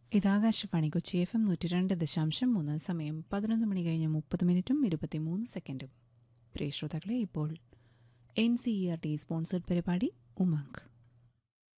ഇത് ആകാശവാണി കൊച്ചി FM 102.3 സമയം 11 മണി കഴിഞ്ഞ് 30 മിനിറ്റും 23 സെക്കൻഡും. പ്രിയ ശ്രോതാക്കളെ, ഇപ്പോൾ NCERT സ്പോൺസേഡ് പരിപാടി ഉമംഗ്.